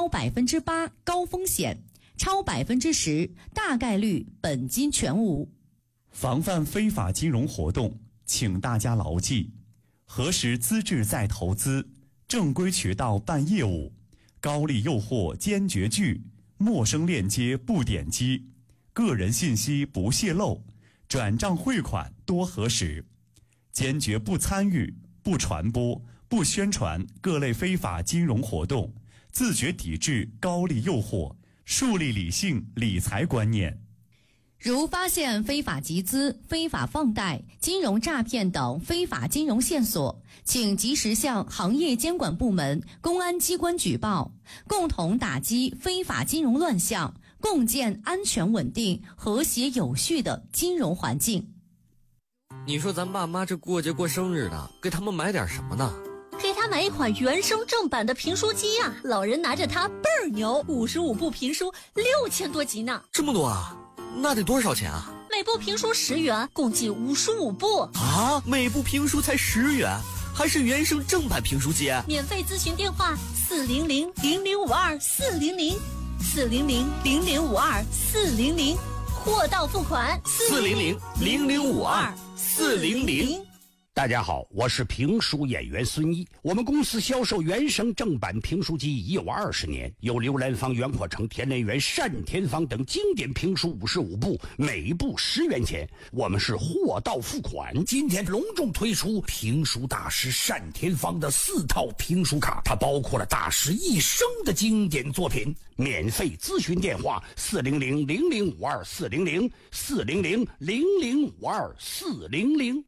超8%高风险，超10%大概率本金全无。 防范非法金融活动，请大家牢记：核实资质再投资，正规渠道办业务，高利诱惑坚决拒，陌生链接不点击，个人信息不泄露，转账汇款多核实，坚决不参与、不传播、不宣传各类非法金融活动，自觉抵制高利诱惑，树立理性理财观念。 如发现非法集资、非法放贷、金融诈骗等非法金融线索，请及时向行业监管部门、公安机关举报，共同打击非法金融乱象，共建安全稳定、和谐有序的金融环境。 你说咱爸妈这过节过生日的，给他们买点什么呢？ 给他买一款原声正版的评书机啊，老人拿着它倍儿牛，55部评书6000多集呢。 这么多啊？那得多少钱啊？ 每部评书10元，共计55部啊！每部评书才10元，还是原声正版评书机？ 免费咨询电话400-0052-400，400-0052-400，货到付款 400-0052-400。 大家好，我是评书演员孙一。我们公司销售原声正版评书机已有20年，有刘兰芳、袁阔成、田连元、单田芳等经典评书55部，每部10元钱。我们是货到付款。今天隆重推出评书大师单田芳的4套评书卡，它包括了大师一生的经典作品。免费咨询电话400-0052-400，400-0052-400。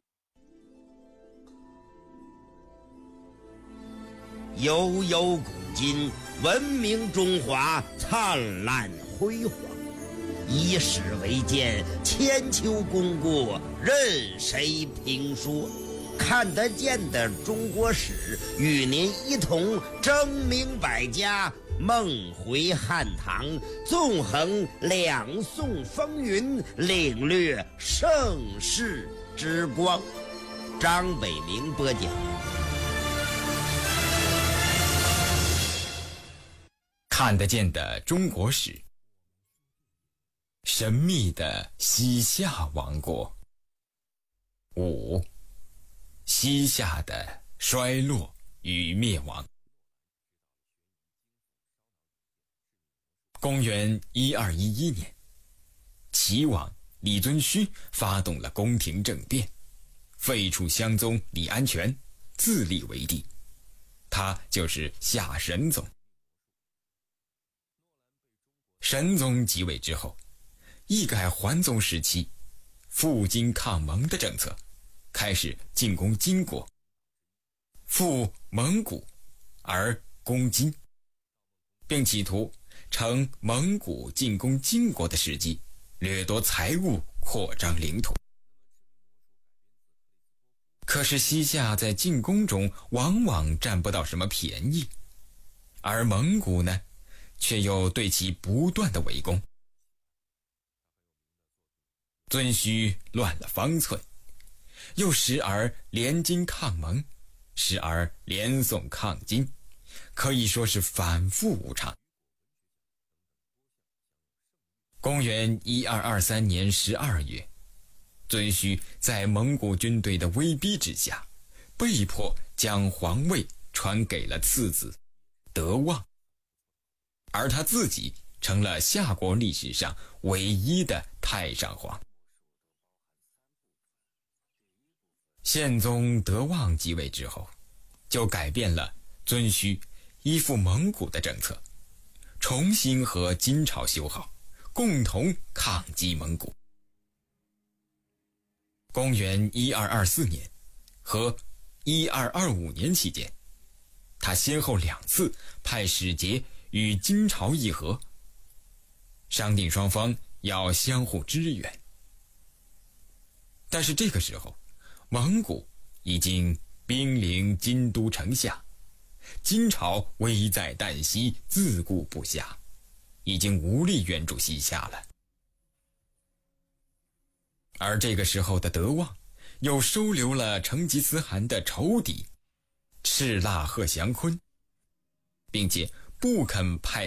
悠悠古今，文明中华灿烂辉煌。以史为鉴，千秋功过任谁评说。看得见的中国史，与您一同争明百家，梦回汉唐，纵横两宋风云，领略盛世之光。张北明播讲。 看得见的中国史，神秘的西夏王国。5. 西夏的衰落与灭亡。公元1211年，齐王李遵顼发动了宫廷政变，废除襄宗李安全，自立为帝，他就是夏神宗。神宗即位之后，一改桓宗时期负金抗蒙的政策，开始进攻金国，赴蒙古而攻金，并企图乘蒙古进攻金国的时机，掠夺财物，扩张领土。可是西夏在进攻中往往占不到什么便宜，而蒙古呢，却又对其不断的围攻。遵顼乱了方寸，又时而联金抗蒙，时而联宋抗金，可以说是反复无常。公元1223年12月，遵顼在蒙古军队的威逼之下，被迫将皇位传给了次子德旺，而他自己成了夏国历史上唯一的太上皇。宪宗德旺继位之后，就改变了遵顼依附蒙古的政策，重新和金朝修好，共同抗击蒙古。公元1224年和1225年期间，他先后2次派使节与金朝议和，商定双方要相互支援。但是这个时候，蒙古已经兵临金都城下，金朝危在旦夕，自顾不暇，已经无力援助西夏了。而这个时候的德旺又收留了成吉思汗的仇敌赤剌贺祥坤，并且不肯派